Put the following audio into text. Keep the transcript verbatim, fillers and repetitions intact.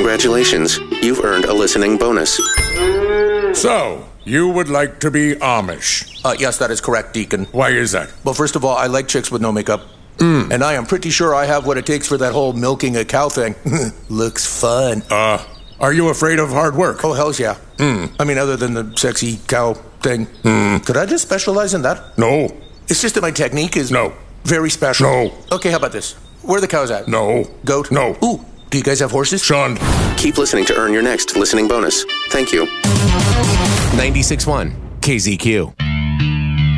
Congratulations, you've earned a listening bonus. So, you would like to be Amish? Uh, yes, that is correct, Deacon. Why is that? Well, first of all, I like chicks with no makeup. Mm. And I am pretty sure I have what it takes for that whole milking a cow thing. Looks fun. Uh, are you afraid of hard work? Oh, hells yeah. Mm. I mean, other than the sexy cow thing. Mm. Could I just specialize in that? No. It's just that my technique is... No. Very special. No. Okay, how about this? Where are the cows at? No. Goat? No. Ooh, do you guys have horses? Sean. Keep listening to earn your next listening bonus. Thank you. ninety-six point one K Z Q.